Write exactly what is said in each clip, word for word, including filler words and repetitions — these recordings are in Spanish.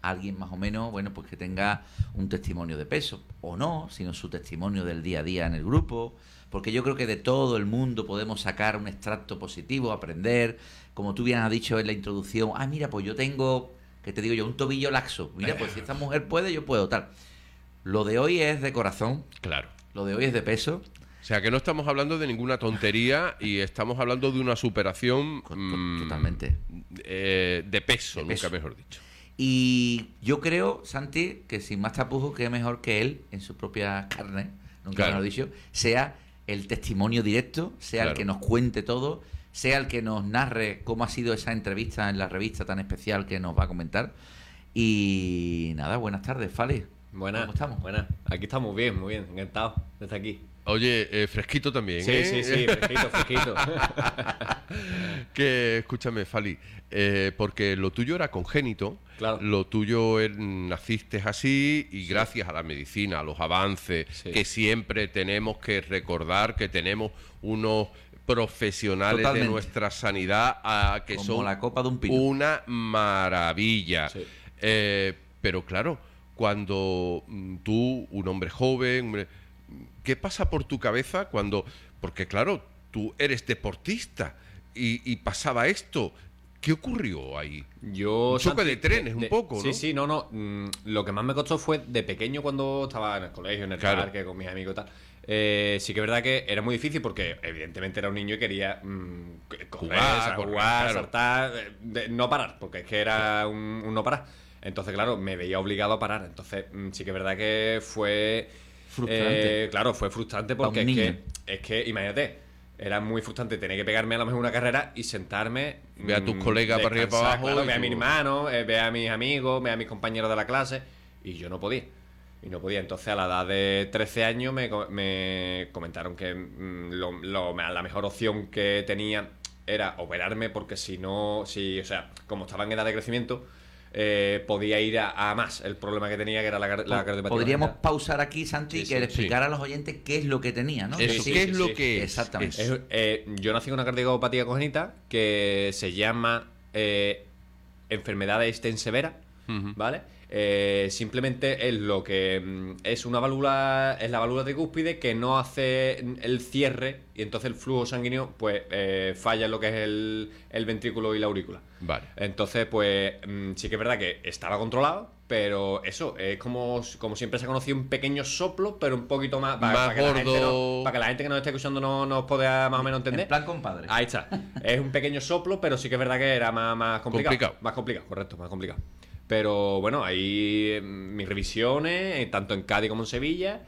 alguien más o menos, bueno, pues que tenga un testimonio de peso, o no, sino su testimonio del día a día en el grupo, porque yo creo que de todo el mundo podemos sacar un extracto positivo, aprender, como tú bien has dicho en la introducción, ah, mira, pues yo tengo, que te digo yo, un tobillo laxo, mira, pues si esta mujer puede, yo puedo, tal. Lo de hoy es de corazón, claro. Lo de hoy es de peso. O sea, que no estamos hablando de ninguna tontería y estamos hablando de una superación mmm, totalmente eh, de, peso, de peso, nunca mejor dicho. Y yo creo, Santi, que sin más tapujos, que es mejor que él, en su propia carne, nunca claro. mejor dicho, sea el testimonio directo, sea claro. el que nos cuente todo, sea el que nos narre cómo ha sido esa entrevista en la revista tan especial que nos va a comentar. Y nada, buenas tardes, Fali. Buenas, ¿Cómo estamos? Buenas, aquí estamos bien, muy bien, encantado de estar aquí. Oye, eh, fresquito también, sí, ¿eh? Sí, sí, sí, fresquito, fresquito. Que, escúchame, Fali, eh, porque lo tuyo era congénito, claro. Lo tuyo er, naciste así y sí. gracias a la medicina, a los avances, sí. que siempre tenemos que recordar que tenemos unos profesionales Totalmente. de nuestra sanidad a, que Como son la copa de un pino. Una maravilla. Sí. Eh, pero claro, cuando mm, tú, un hombre joven... Hombre, ¿qué pasa por tu cabeza cuando...? Porque, claro, tú eres deportista y, y pasaba esto. ¿Qué ocurrió ahí? Yo... Un choque Santi, de trenes, de, un poco, sí, ¿no? Sí, sí, no, no. Mm, lo que más me costó fue de pequeño cuando estaba en el colegio, en el claro. parque, con mis amigos y tal. Eh, sí que es verdad que era muy difícil porque evidentemente era un niño y quería mm, correr, jugar, o sea, correr, jugar claro. saltar, de, no parar, porque es que era un, un no parar. Entonces, claro, me veía obligado a parar. Entonces, mm, sí que es verdad que fue... Frustrante. Eh, claro, fue frustrante porque es que, es que, imagínate, era muy frustrante tener que pegarme a lo mejor una carrera y sentarme. Ve a tus colegas para arriba y para abajo. Claro, ve a mi hermano, eh, ve a mis amigos, ve a mis compañeros de la clase. Y yo no podía. Y no podía. Entonces, a la edad de trece años, me, me comentaron que mm, lo, lo, la mejor opción que tenía era operarme, porque si no, si, o sea, como estaba en edad de crecimiento. Eh, podía ir a, a más el problema que tenía, que era la, la cardiopatía. Podríamos pausar aquí, Santi, sí, que le sí, explicara sí. a los oyentes qué es lo que tenía, ¿no? Eso, sí, ¿qué sí, es sí, lo sí. que es? Exactamente. Es, eh, yo nací con una cardiopatía congénita que se llama eh, enfermedad de Einstein severa, uh-huh. ¿vale? Eh, simplemente es lo que mm, es una válvula, es la válvula tricúspide que no hace el cierre y entonces el flujo sanguíneo pues eh, falla en lo que es el, el ventrículo y la aurícula. Vale. Entonces pues mm, sí que es verdad que estaba controlado, pero eso es como, como siempre se ha conocido, un pequeño soplo, pero un poquito más, para, más para, que gordo. La gente no, para que la gente que nos esté escuchando no nos pueda más o menos entender. En plan compadre. Ahí está. Es un pequeño soplo, pero sí que es verdad que era más, más complicado. complicado. Más complicado, correcto, más complicado. Pero bueno, ahí mis revisiones, tanto en Cádiz como en Sevilla,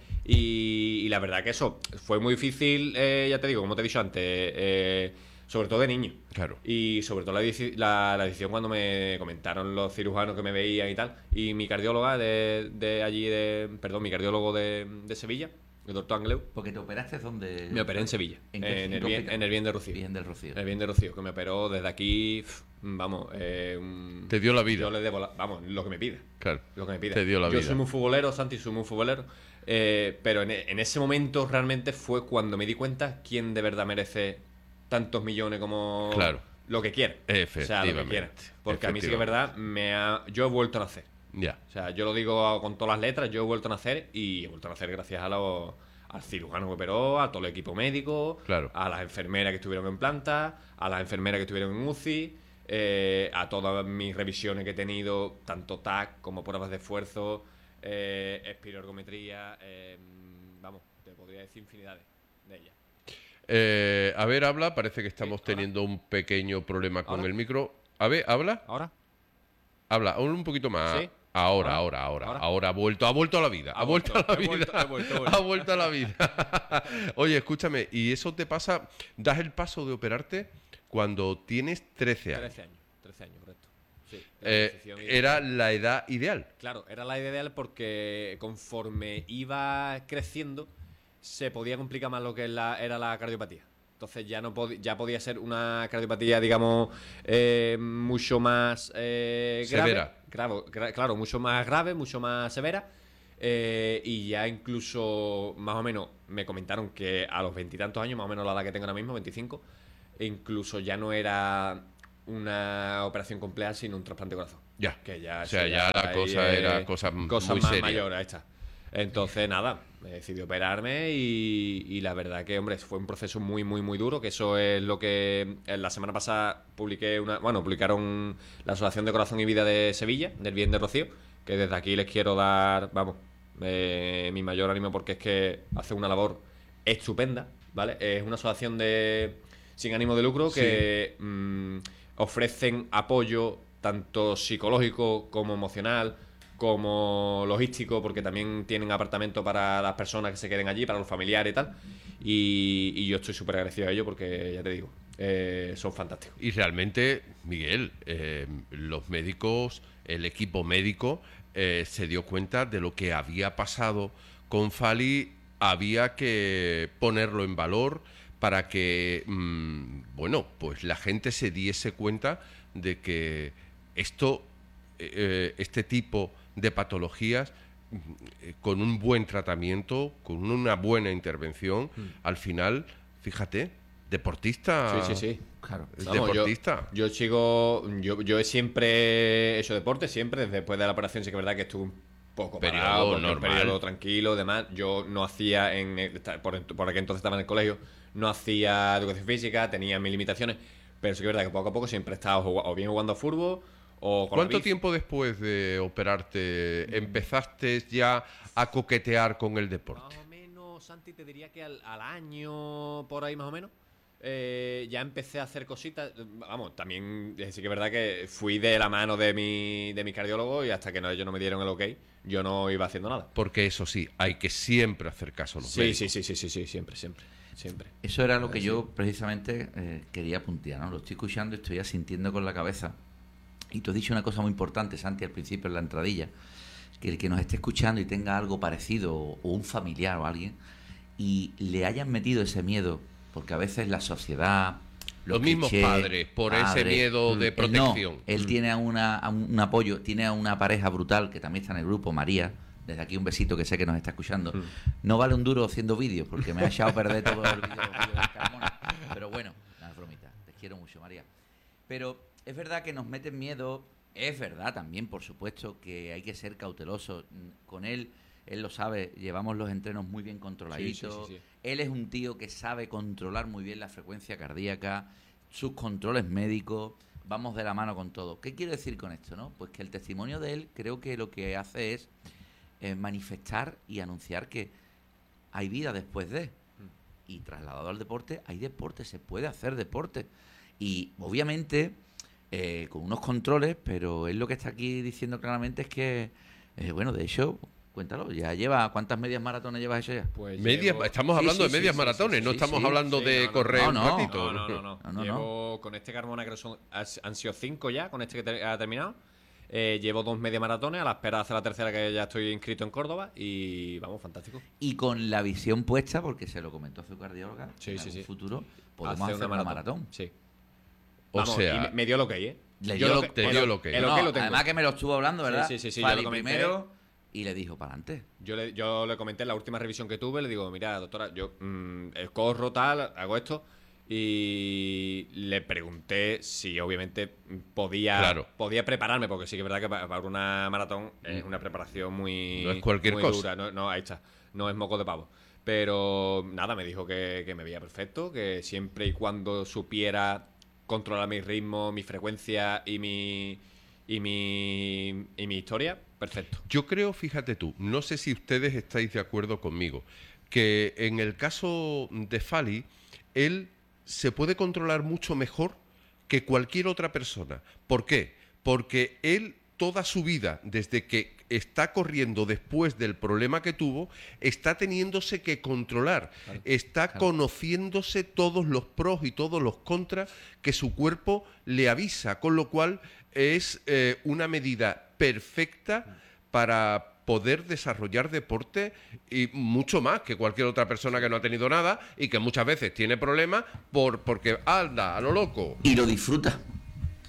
y, y la verdad que eso fue muy difícil, eh, ya te digo, como te he dicho antes, eh, sobre todo de niño. Claro. Y sobre todo la, la, la decisión cuando me comentaron los cirujanos que me veían y tal, y mi cardióloga de, de allí, de perdón, mi cardiólogo de, de Sevilla, el doctor Angleu. Porque te operaste donde... Me operé en Sevilla, en, en, el, bien, en el Bien de Rocío. Bien del Rocío. En el Bien de Rocío, que me operó desde aquí, vamos... Eh, un, te dio la vida. Yo le debo, la, vamos, lo que me pide. Claro. Lo que me pide. Te dio la yo vida. soy muy futbolero, Santi, soy muy futbolero, eh, pero en, en ese momento realmente fue cuando me di cuenta quién de verdad merece tantos millones como... Claro. Lo que quiera. Efectivamente. O sea, lo que quiera. Porque a mí sí que es verdad, me ha, yo he vuelto a nacer. Ya. O sea, yo lo digo con todas las letras, yo he vuelto a nacer y he vuelto a nacer gracias a los... al cirujano que operó, a todo el equipo médico, claro. a las enfermeras que estuvieron en planta, a las enfermeras que estuvieron en U C I, eh, a todas mis revisiones que he tenido, tanto T A C como pruebas de esfuerzo, eh, espiroergometría, eh, vamos, te podría decir infinidades de ellas. Eh, a ver, habla, parece que estamos sí, teniendo un pequeño problema con ¿Ahora? el micro. A ver, habla. ¿Ahora? Habla, un poquito más. ¿Sí? Ahora, ahora, ahora, ahora, ahora ha vuelto, ha vuelto a la vida, ha, ha vuelto, vuelto a la vida, vuelto, he vuelto, he vuelto. ha vuelto a la vida. Oye, escúchame, ¿y eso te pasa, das el paso de operarte cuando tienes trece años? trece años, trece años, correcto. Sí, eh, era la edad ideal. Claro, era la edad ideal porque conforme iba creciendo se podía complicar más lo que la, era la cardiopatía. Entonces ya no pod ya podía ser una cardiopatía, digamos, eh, mucho más eh, grave. Severa. Claro, claro, mucho más grave, mucho más severa. Eh, y ya incluso, más o menos, me comentaron que a los veintitantos años, más o menos la edad que tengo ahora mismo, veinticinco, incluso ya no era una operación compleja sin un trasplante de corazón. Ya. Que ya, O sea, eso ya la ahí cosa es era cosa cosa muy más seria. mayor, ahí está. Entonces, nada, me decidí operarme y, y la verdad que, hombre, fue un proceso muy, muy, muy duro, que eso es lo que eh, la semana pasada publiqué una... Bueno, publicaron la Asociación de Corazón y Vida de Sevilla, del Bien de Rocío, que desde aquí les quiero dar, vamos, eh, mi mayor ánimo porque es que hace una labor estupenda, ¿vale? Es una asociación de sin ánimo de lucro que sí. mmm, ofrecen apoyo tanto psicológico como emocional, como logístico, porque también tienen apartamento para las personas que se queden allí, para los familiares y tal. Y, y yo estoy súper agradecido a ellos porque, ya te digo, eh, son fantásticos. Y realmente, Miguel, eh, los médicos, el equipo médico, eh, se dio cuenta de lo que había pasado con Fali. Había que ponerlo en valor para que, mmm, bueno, pues la gente se diese cuenta de que esto, eh, este tipo de patologías, eh, con un buen tratamiento, con una buena intervención, mm. al final, fíjate, deportista. Sí, sí, sí. Claro. Vamos, deportista. Yo, yo sigo, yo, yo he siempre hecho deporte, siempre, después de la operación sí que es verdad que estuve un poco periodo parado, normal. Un periodo tranquilo, demás. Yo no hacía, en por, por aquel entonces estaba en el colegio, no hacía educación física, tenía mis limitaciones, pero sí que es verdad que poco a poco siempre he estado o bien jugando a fútbol o con ¿Cuánto tiempo después de operarte empezaste ya a coquetear con el deporte? Más o menos, Santi, te diría que al, al año, por ahí más o menos, eh, ya empecé a hacer cositas. Vamos, también sí que es verdad que fui de la mano de mi, de mi cardiólogo y hasta que no, ellos no me dieron el ok, yo no iba haciendo nada. Porque eso sí, hay que siempre hacer caso a los sí, médicos. Sí, sí, sí, sí, sí, siempre, siempre. Siempre. Eso era lo que sí. yo precisamente eh, quería puntear, ¿no? Lo estoy escuchando y estoy asintiendo con la cabeza. Y tú has dicho una cosa muy importante, Santi, al principio en la entradilla, que el que nos esté escuchando y tenga algo parecido, o, o un familiar o alguien, y le hayan metido ese miedo, porque a veces la sociedad... Los, los mismos clichés, padres, por padres, ese miedo de protección. Él, no, él mm. tiene a una, a un apoyo, tiene a una pareja brutal, que también está en el grupo, María. Desde aquí un besito, que sé que nos está escuchando. Mm. No vale un duro haciendo vídeos, porque me ha echado a perder todo el vídeo de Carmona. Pero bueno, no es bromita. Te quiero mucho, María. Pero es verdad que nos meten miedo. Es verdad también, por supuesto, que hay que ser cautelosos. Con él, él lo sabe, llevamos los entrenos muy bien controladitos. Sí, sí, sí, sí. Él es un tío que sabe controlar muy bien la frecuencia cardíaca, sus controles médicos. Vamos de la mano con todo. ¿Qué quiero decir con esto, no? Pues que el testimonio de él creo que lo que hace es Eh, manifestar y anunciar que hay vida después de, y trasladado al deporte, hay deporte, se puede hacer deporte, y obviamente eh, con unos controles, pero él lo que está aquí diciendo claramente es que eh, bueno, de hecho, cuéntalo, ya lleva, ¿cuántas medias maratones llevas hecho ya? Pues medias, llevo... estamos hablando sí, sí, de medias sí, maratones, sí, sí, no sí, estamos sí, hablando sí, de no, no, correr no, un no, ratito. No, no, no, no, no, no. Llevo con este Carmona, que son, han sido cinco ya, con este que te, ha terminado. Eh, llevo dos media maratones, a la espera de hacer la tercera, que ya estoy inscrito en Córdoba, y vamos, fantástico. Y con la visión puesta, porque se lo comentó a su cardióloga, sí, en sí, algún sí. futuro podemos hacer hacer una una maratón. maratón. Sí. O vamos, sea, y me dio lo que hay, ¿eh? Le dio yo lo, lo, te dio lo que no, lo además que me lo estuvo hablando, ¿verdad? Sí, sí, sí, sí Fali yo lo primero y le dijo para adelante. Yo le, yo le comenté en la última revisión que tuve, le digo, mira, doctora, yo mmm, corro tal, hago esto. Y le pregunté si obviamente podía claro. podía prepararme, porque sí que es verdad que para una maratón es una preparación muy, no es cualquier muy cosa. dura, no, no, ahí está, no es moco de pavo. Pero nada, me dijo que, que me veía perfecto, que siempre y cuando supiera controlar mi ritmo, mi frecuencia y mi y mi y mi historia, perfecto. Yo creo, fíjate tú, no sé si ustedes estáis de acuerdo conmigo, que en el caso de Fali, él se puede controlar mucho mejor que cualquier otra persona. ¿Por qué? Porque él toda su vida, desde que está corriendo después del problema que tuvo, está teniéndose que controlar, claro, está claro. conociéndose todos los pros y todos los contras que su cuerpo le avisa, con lo cual es eh, una medida perfecta para poder desarrollar deporte y mucho más que cualquier otra persona que no ha tenido nada y que muchas veces tiene problemas por porque anda a lo loco. Y lo disfruta.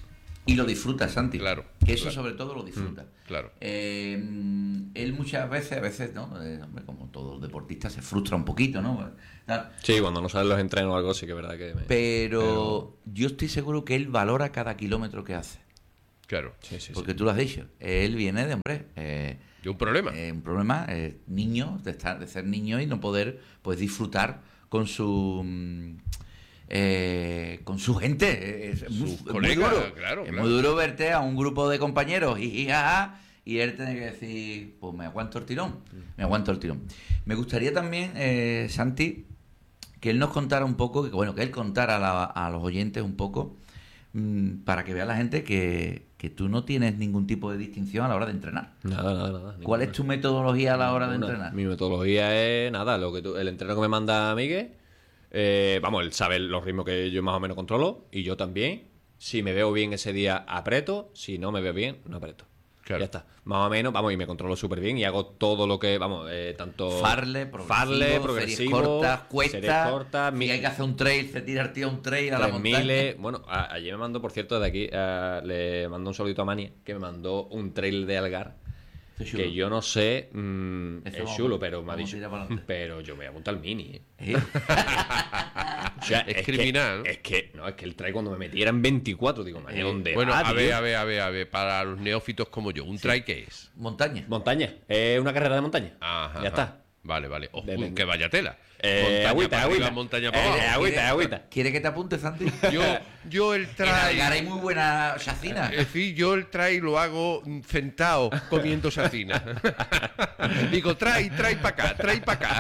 Y lo disfruta, Santi. Claro, Que eso claro. sobre todo lo disfruta. Mm, claro. Eh, él muchas veces, a veces, ¿no? Eh, hombre, como todo deportista, se frustra un poquito, ¿no? Tal. Sí, cuando no sabes los entrenos o algo, sí que es verdad que... Me... Pero, Pero- yo estoy seguro que él valora cada kilómetro que hace. Claro. Sí, sí, Porque sí. tú lo has dicho. Él viene de, hombre... Eh, ¿De un problema? eh, un problema, eh, niño, de, estar, de ser niño y no poder pues disfrutar con su... mm, eh, con su gente. Es, es muy, Sus es muy colegas, duro. claro, es claro. muy duro verte a un grupo de compañeros y, y, ah, y él tiene que decir, pues me aguanto el tirón, me aguanto el tirón. Me gustaría también, eh, Santi, que él nos contara un poco, que bueno, que él contara a, la- a los oyentes un poco, mm, para que vea la gente que, que tú no tienes ningún tipo de distinción a la hora de entrenar. Nada, nada, nada. ¿Cuál es tu metodología a la hora de Ninguna. entrenar? Mi metodología es nada, lo que tú- el entreno que me manda Miguel, eh, vamos, él sabe los ritmos que yo más o menos controlo y yo también. Si me veo bien ese día, aprieto. Si no me veo bien, no aprieto. Claro. Ya está. Más o menos, vamos, y me controlo súper bien y hago todo lo que, vamos, eh, tanto... Farle, progresivo, Farle, series progresivo, cortas, series cuestas, cortas, si mi- hay que hacer un trail, se tira el tío un trail a la tres montaña. miles. Bueno, a- ayer me mandó, por cierto, de aquí, eh, le mandó un saludito a Mania, que me mandó un trail de Algar. Qué chulo. Que yo no sé, mm, Ese es vamos- chulo, pero me ha vamos a dicho. tirar para adelante. Pero yo me voy a apuntar al mini, ¿eh? ¿Eh? O sea, Es que- criminal, ¿no? Es que, no, es que el trail cuando me metiera en veinticuatro, digo, Eh, ¿de dónde Bueno, va, a ver, tío? a ver, a ver, a ver, para los neófitos como yo, ¿un trail qué es? Montaña. Montaña, es una carrera de montaña. Ajá, Ya ajá. está. Vale, vale. Oh, De- uy, que vaya tela. Eh, montaña agüita, para arriba, agüita. montaña para Eh, abajo. agüita, ¿Quiere- agüita. ¿Quiere que te apunte, Santi? Yo, yo el En trail... Algar hay muy buena chacina. Es decir, yo el trail lo hago mm, sentado comiendo sacina. Digo, trae, trae para acá, trae para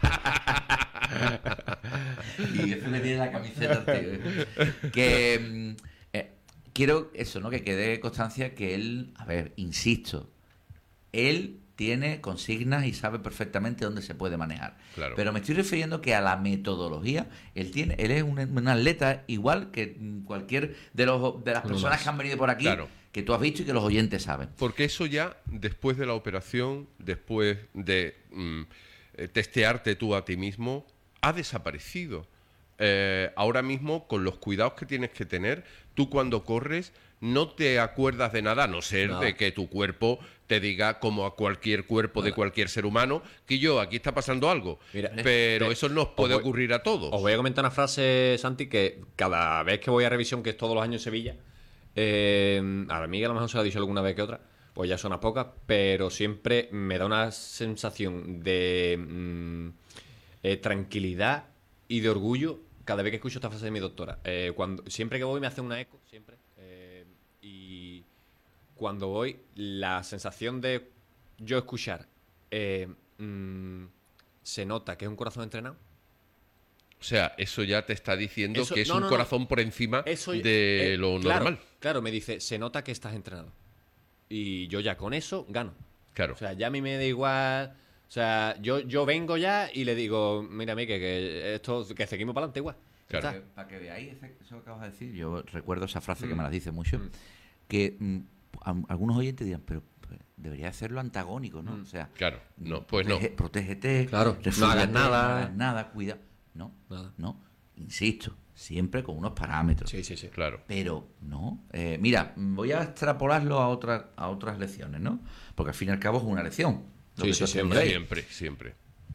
acá. Y eso que tiene la camiseta, tío. Que mm, eh, quiero eso, ¿no? Que quede constancia que él, a ver, insisto, él tiene consignas y sabe perfectamente dónde se puede manejar. Claro. Pero me estoy refiriendo que a la metodología, él tiene, él es un, un atleta igual que mm, cualquier de los de las Uno personas más. que han venido por aquí, Claro. que tú has visto y que los oyentes saben. Porque eso ya, después de la operación, después de mm, eh, testearte tú a ti mismo, ha desaparecido. Eh, ahora mismo, con los cuidados que tienes que tener, tú cuando corres no te acuerdas de nada, a no ser Nada. de que tu cuerpo te diga, como a cualquier cuerpo de cualquier ser humano, que yo, aquí está pasando algo. Mira, Pero te- eso nos os puede voy- ocurrir a todos. Os voy a comentar una frase, Santi, que cada vez que voy a revisión, que es todos los años en Sevilla, eh, a Miguel a lo mejor se lo ha dicho alguna vez que otra, pues ya son unas pocas, pero siempre me da una sensación de mm, eh, tranquilidad y de orgullo cada vez que escucho esta frase de mi doctora. Eh, cuando, siempre que voy me hace una eco, siempre. eh, y cuando voy, la sensación de yo escuchar eh, mm, se nota que es un corazón entrenado. O sea, eso ya te está diciendo Eso- que es no, un no, no. corazón por encima Eso, de eh, lo claro, normal. Claro, me dice, se nota que estás entrenado. Y yo ya con eso gano. Claro. O sea, ya a mí me da igual. O sea, yo, yo vengo ya y le digo, mira, Mike, que esto, que seguimos para adelante igual. Ya Claro. está. Para que, para que veáis ese- eso que acabas de decir, yo recuerdo esa frase que Mm. me la dice mucho, Mm. que mm, a- algunos oyentes dirán, pero pues, debería hacerlo antagónico, ¿no? Mm. O sea, Claro, no, pues no. protege- protégete, Claro, no refúgiate, hagas nada. no hagas nada, cuida. No, Nada. no, insisto, siempre con unos parámetros. Sí, sí, sí. Claro. Pero no. Eh, mira, voy a extrapolarlo a otras a otras lecciones, ¿no? Porque al fin y al cabo es una lección. lo Sí, que sí, tú has siempre, tenido ahí. Siempre, siempre.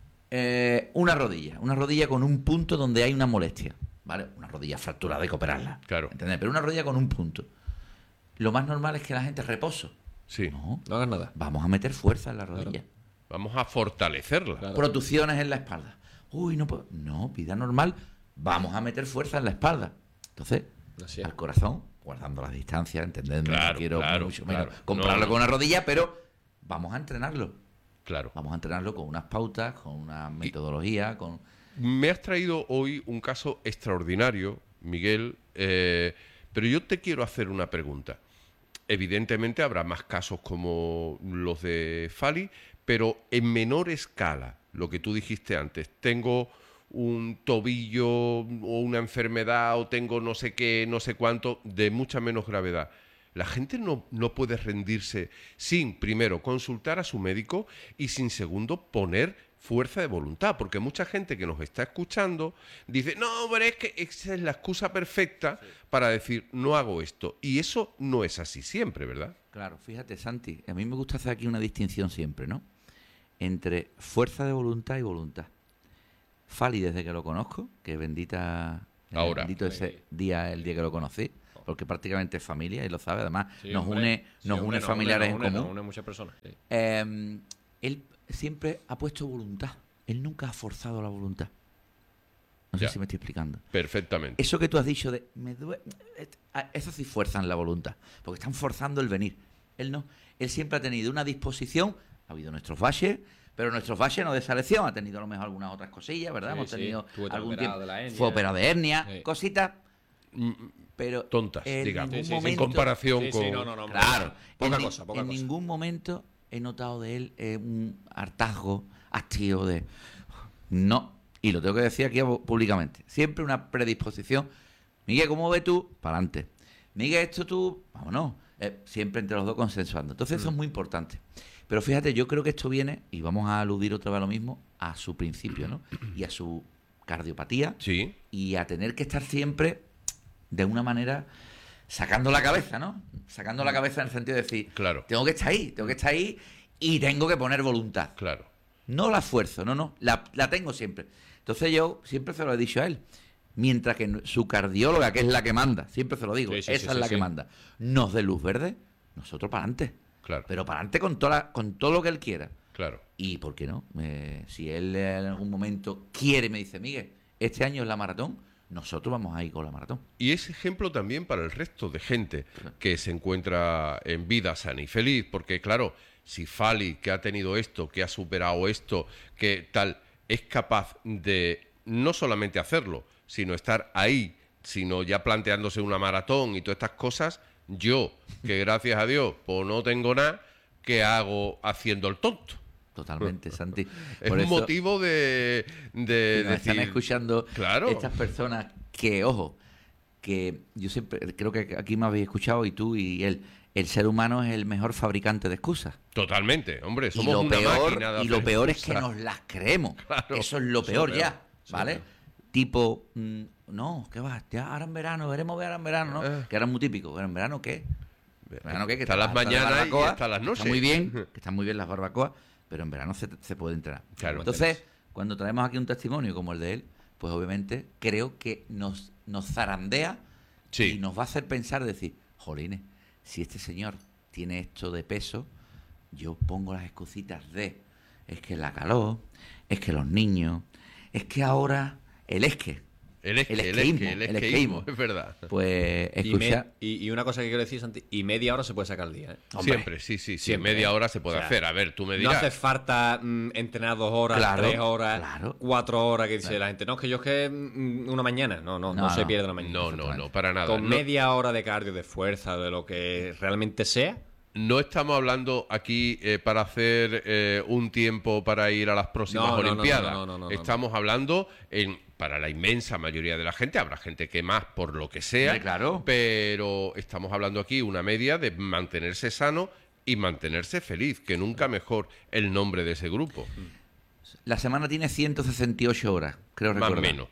Eh, una rodilla, una rodilla con un punto donde hay una molestia, ¿vale? Una rodilla fracturada, hay que operarla. Claro. ¿Entendés? Pero una rodilla con un punto. Lo más normal es que la gente reposo. Sí. No, No hagas nada. vamos a meter fuerza en la rodilla. Vamos a fortalecerla. Claro. Protusiones en la espalda. Uy, no puedo. No, vida normal. Vamos a meter fuerza en la espalda. Entonces, Así es. al corazón, guardando las distancias, entendedme, Claro, no quiero claro, mucho menos claro. compararlo No, no. con una rodilla, pero vamos a entrenarlo. Claro. Vamos a entrenarlo con unas pautas, con una metodología, con... Me has traído hoy un caso extraordinario, Miguel, eh, pero yo te quiero hacer una pregunta. Evidentemente habrá más casos como los de Fali, pero en menor escala, lo que tú dijiste antes. Tengo un tobillo o una enfermedad o tengo no sé qué, no sé cuánto, de mucha menos gravedad. La gente no, no puede rendirse sin, primero, consultar a su médico y sin, segundo, poner fuerza de voluntad, porque mucha gente que nos está escuchando dice, no, pero es que esa es la excusa perfecta sí. para decir, no hago esto. Y eso no es así siempre, ¿verdad? Claro, fíjate, Santi, a mí me gusta hacer aquí una distinción siempre, ¿no? Entre fuerza de voluntad y voluntad. Fali, desde que lo conozco, que bendita... Ahora. Bendito ese día, el día que lo conocí, porque prácticamente es familia y lo sabe, además sí, nos hombre, une sí, nos hombre, une nos familiares une, nos une, en común. Nos une muchas personas. Sí. Eh, él siempre ha puesto voluntad. Él nunca ha forzado la voluntad. No ya. sé si me estoy explicando. Perfectamente. Eso que tú has dicho de me duele, eso sí fuerzan la voluntad, porque están forzando el venir. Él no. Él siempre ha tenido una disposición. Ha habido nuestros baches, pero nuestros baches no de esa lección. Ha tenido a lo mejor algunas otras cosillas, ¿verdad? Sí, Hemos tenido sí. algún tiempo. De la hernia. Fue operado de hernia, sí. cositas. Pero tontas, en digamos, ningún sí, sí, momento, en comparación sí, con... sí, no, no, no, claro, poca en, cosa, poca en cosa. ningún momento he notado de él eh, un hartazgo, hastío de... No, y lo tengo que decir aquí públicamente, siempre una predisposición. Miguel, ¿cómo ves tú? Para adelante. Miguel, esto tú... Vámonos. Eh, siempre entre los dos consensuando. Entonces mm. eso es muy importante. Pero fíjate, yo creo que esto viene, y vamos a aludir otra vez a lo mismo, a su principio, ¿no? Y a su cardiopatía. Sí. Y a tener que estar siempre... de una manera sacando la cabeza, ¿no? Sacando la cabeza en el sentido de decir, claro. tengo que estar ahí, tengo que estar ahí y tengo que poner voluntad. Claro. No la esfuerzo, no, no, la, la tengo siempre. Entonces yo siempre se lo he dicho a él, mientras que su cardióloga, que es la que manda, siempre se lo digo, sí, sí, esa sí, es sí, la sí. que manda, nos dé luz verde, nosotros para adelante. Claro. Pero para adelante con, toda la, con todo lo que él quiera. Claro. Y, ¿por qué no? Eh, si él en algún momento quiere, me dice, Miguel, este año es la maratón, nosotros vamos a ir con la maratón. Y es ejemplo también para el resto de gente que se encuentra en vida sana y feliz, porque claro, si Fali, que ha tenido esto, que ha superado esto, que tal, es capaz de no solamente hacerlo, sino estar ahí, sino ya planteándose una maratón y todas estas cosas, yo, que gracias a Dios, pues no tengo nada, ¿qué hago haciendo el tonto? Totalmente, Santi. Es Por un eso, motivo de, de nos decir... están escuchando claro. estas personas que, ojo, que yo siempre creo que aquí me habéis escuchado y tú y él, el ser humano es el mejor fabricante de excusas. Totalmente, hombre, Y somos lo una peor, máquina de y lo hacer peor es que excusas. nos las creemos. Claro, eso es lo eso peor es ya, peor, ¿vale? eso es peor. Tipo, mm, no, ¿qué va? Ya ahora en verano, veremos ver ahora en verano, ¿no? Eh. Que era muy típico. ¿Pero en verano qué? ¿Verano qué? Que Está te las vas a hacer mañanas y barbacoa, está las que noches. Está muy bien, que están muy bien las barbacoas, pero en verano se, se puede entrenar. Claro. Entonces, cuando traemos aquí un testimonio como el de él, pues obviamente creo que nos, nos zarandea Sí. y nos va a hacer pensar, decir, jolines, si este señor tiene esto de peso, yo pongo las excusitas de, es que la calor, es que los niños, es que ahora el es que, El esque, el el esqueísmo, esque, el el esqueísmo, esqueísmo. es verdad. pues Y, me- escucha, y- y una cosa que quiero decir, Santi, y media hora se puede sacar el día. ¿eh? Hombre, Siempre, sí, sí, sí. siempre, Media ¿eh? hora se puede O sea, hacer. A ver, tú me No dirás. hace falta mm, entrenar dos horas, Claro, tres horas, claro. cuatro horas, que dice Claro. la gente. No, es que yo es que mm, una mañana. No, no, no, No, se no. pierde la mañana. No, no, no, para nada. Con No, media hora de cardio, de fuerza, de lo que realmente sea. no estamos hablando aquí eh, para hacer eh, un tiempo para ir a las próximas No, no, no, Olimpiadas. no, no, no, no, no, estamos hablando en para la inmensa mayoría de la gente. Habrá gente que más por lo que sea. Hombre, claro. Pero estamos hablando aquí una media de mantenerse sano y mantenerse feliz, que nunca mejor el nombre de ese grupo. la semana tiene ciento sesenta y ocho horas, creo Más o recordar. menos.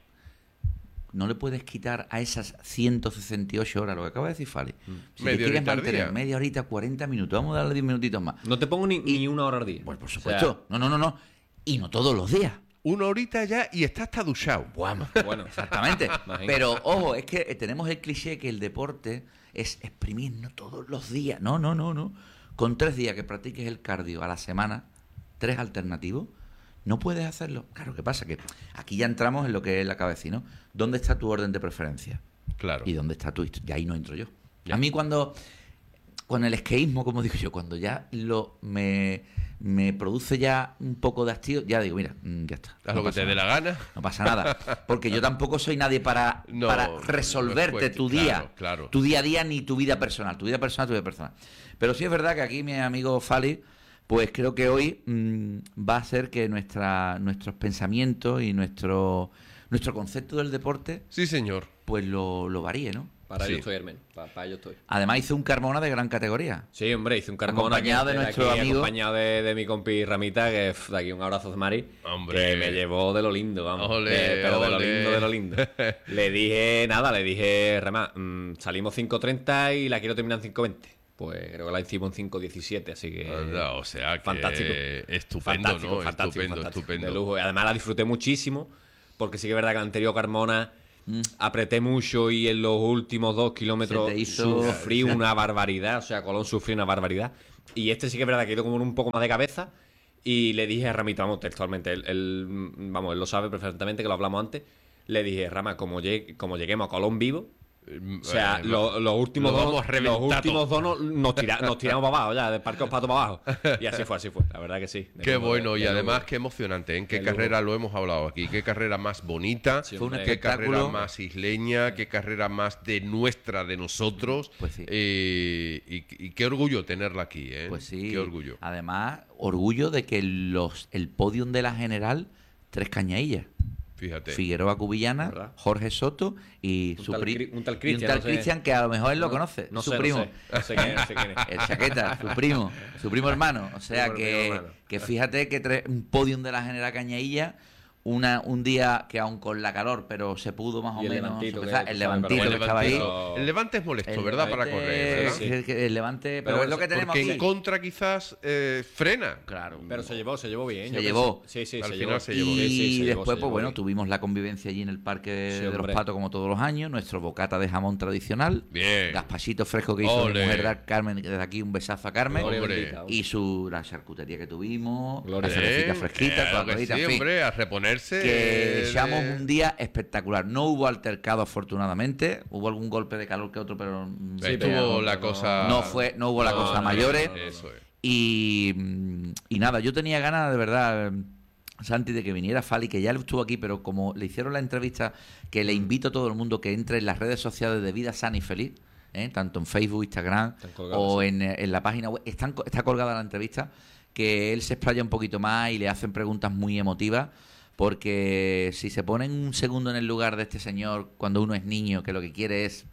No le puedes quitar a esas ciento sesenta y ocho horas, lo que acaba de decir Fali. Si Media te quieres horita al mantener día. media horita, cuarenta minutos, vamos a darle diez minutitos más. No te pongo ni, ni una hora al día. Pues por O sea, supuesto. no, no, no, no. Y no todos los días. Una horita ya y está hasta duchado. Vamos. bueno, Exactamente. Imagínate. Pero ojo, es que tenemos el cliché que el deporte es exprimir no todos los días. No, no, no, no. Con tres días que practiques el cardio a la semana, tres alternativos, no puedes hacerlo. Claro, ¿qué pasa? Que aquí ya entramos en lo que es la cabeza, ¿no? ¿Dónde está tu orden de preferencia? Claro. ¿Y dónde está tu histo- Y ahí no entro yo. Ya. A mí cuando, con el esqueísmo, como digo yo, cuando ya lo me, me produce ya un poco de hastío, ya digo, mira, mm, ya está. Haz no lo que pasa te dé la nada. gana. No pasa nada. Porque yo tampoco soy nadie para, No, para no es resolverte cuestión- tu día, claro, claro. tu día a día ni tu vida personal. Tu vida personal, tu vida personal. Pero sí es verdad que aquí mi amigo Fali, pues creo que hoy mm, va a hacer que nuestra, nuestros pensamientos y nuestro, nuestro concepto del deporte, Sí, señor. pues lo, lo varíe, ¿no? Para Sí. ello estoy, Hermen. Para, para ello estoy. Además hizo un Carmona de gran categoría. Sí, hombre, hice un Carmona Acompañado que- de que nuestro aquí, amigo. acompañado de, de mi compi Ramita, que pf, de aquí un abrazo de Mari, Hombre. que me llevó de lo lindo, vamos. Ole, De- pero de lo ole. lindo, de lo lindo. Le dije, nada, le dije, Rama, mm, salimos cinco treinta y la quiero terminar en cinco veinte. Pues creo que la hicimos en cinco diecisiete, así que... Anda, o sea que fantástico. estupendo, Fantástico, ¿no? fantástico, estupendo, fantástico. estupendo. De lujo. Y además la disfruté muchísimo, porque sí que es verdad que el anterior Carmona apreté mucho y en los últimos dos kilómetros Se te hizo- sufrí una barbaridad. O sea, Colón sufrió una barbaridad. Y este sí que es verdad que he ido como un poco más de cabeza. Y le dije a Ramita, vamos, textualmente, él, él, vamos, él lo sabe perfectamente, que lo hablamos antes. Le dije, Rama, como, llegue- como lleguemos a Colón vivo, o sea, Eh, lo- los últimos lo dos, vamos a los reventar últimos todo. dos nos, nos tira- nos tiramos para abajo ya, del Parque Ospato para abajo. Y así fue, así fue. La verdad que sí. De Qué lujo, bueno, de- y de además lujo. qué emocionante. ¿En qué De carrera lujo. lo hemos hablado aquí? ¿Qué carrera más bonita? Sí, Fue un hombre. ¿Qué carrera espectáculo. más isleña? ¿Qué carrera más de nuestra, de nosotros? Pues sí. Eh, y, y qué orgullo tenerla aquí, ¿eh? Pues sí. Qué orgullo. Además, orgullo de que los el podium de la general, tres cañaillas. Fíjate. Figueroa Cubillana, ¿Verdad? Jorge Soto y Un su tal pri- Cri- un tal y Cristian, tal no sé. Cristian que a lo mejor él lo conoce, No su sé, primo. no sé. No sé quién es, no sé quién es. El Chaqueta, su primo, su primo hermano. O sea Primo- que, primo hermano. que fíjate que tre- un podium de la General Cañailla, una, un día que aún con la calor, pero se pudo más o Y el menos Levantito, empezar. que el tú sabes, levantito pero que bueno, estaba ahí. Levantito- El Levante es molesto, El ¿verdad? Para Levante, correr, ¿verdad? Sí. que- que el Levante, pero, Pero es lo que eso- tenemos Porque aquí. en contra quizás eh, frena. Claro. Pero se llevó, se llevó bien. Se yo llevó. pensé- Sí, sí, Al se final llevó. se llevó. Y Sí, sí, se llevó, después, se pues llevó bueno, bien. tuvimos la convivencia allí en el Parque Sí, de los hombre. Patos como todos los años, nuestro bocata de jamón tradicional, Bien. gazpachito fresco que hizo Ole. mi mujer de Carmen, desde aquí un besazo a Carmen, Gloria Hombre. bendita, y su la charcutería que tuvimos, Gloria. la cervecita Eh, fresquita, claro que Coca-Colita, sí, en fin, hombre, a reponerse. que echamos de- un día espectacular. No hubo altercado afortunadamente, hubo algún golpe de calor que otro, pero mm, Sí, Estuvo pero la no- cosa. no fue, no hubo la No, cosa no, mayores. no, no, no. Eso es. Y, mm, y nada, yo tenía ganas de verdad, eh, Santi, de que viniera Fali, que ya estuvo aquí, pero como le hicieron la entrevista, que le invito a todo el mundo que entre en las redes sociales de Vida Sana y Feliz, ¿eh? Tanto en Facebook, Instagram Están colgadas, o sí. en, eh, en la página web, están, co- está colgada la entrevista, que él se explaya un poquito más y le hacen preguntas muy emotivas, porque si se ponen un segundo en el lugar de este señor cuando uno es niño, que lo que quiere es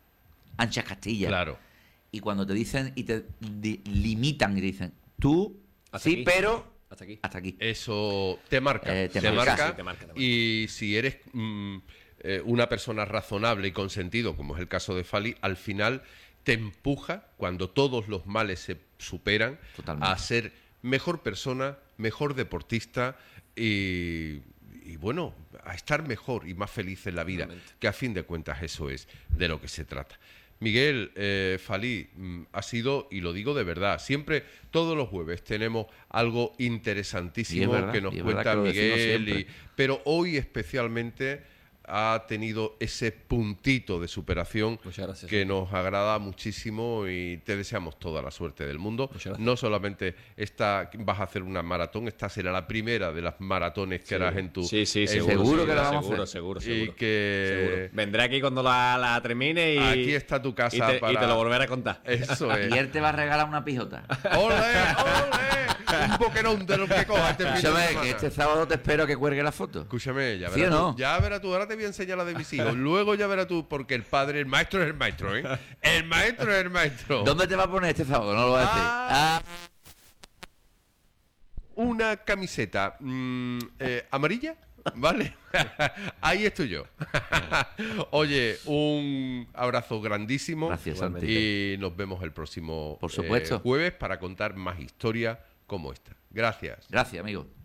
anchas Castilla, Claro. y cuando te dicen y te di- limitan y dicen, tú, Hasta sí, aquí. pero Hasta aquí. hasta aquí. Eso te marca. Eh, te te, marca. marca, Sí, te marca, te marca. Y si eres mm, eh, una persona razonable y con sentido, como es el caso de Fali, al final te empuja, cuando todos los males se superan, Totalmente. a ser mejor persona, mejor deportista y, y, bueno, a estar mejor y más feliz en la vida, Totalmente. que a fin de cuentas eso es de lo que se trata. Miguel, eh, Falí, mm, ha sido, y lo digo de verdad, siempre, todos los jueves tenemos algo interesantísimo Y es verdad, que nos y es verdad cuenta que lo decimos Miguel, siempre. y- pero hoy especialmente ha tenido ese puntito de superación Muchas gracias. que nos agrada muchísimo y te deseamos toda la suerte del mundo. Muchas gracias. No solamente esta, vas a hacer una maratón, esta será la primera de las maratones que Sí. harás en tu... Sí, sí, en- seguro. Seguro que la vamos a seguro, hacer. Seguro, Y seguro. que- seguro. Vendré aquí cuando la, la termine y... Aquí está tu casa y te, para- y te lo volveré a contar. Eso es. Y él te va a regalar una pijota. ¡Ole, ole! Un boquerón de lo que cojas este fin de Escúchame, semana. que este sábado te espero que cuelgue la foto. Escúchame, ya ¿Sí verás, o no? tú, ya verás tú, ahora te voy a enseñar la de mis hijos, luego ya verás tú, porque el padre, el maestro es el maestro, ¿eh? El maestro es el maestro. ¿Dónde te va a poner este sábado? No lo voy a decir. Ah. Ah, Una camiseta mm, eh, amarilla, ¿vale? Ahí estoy yo. Oye, un abrazo grandísimo. Gracias, Igualmente. Santi. Y nos vemos el próximo Por supuesto. eh, jueves para contar más historias como esta. Gracias. Gracias, amigo.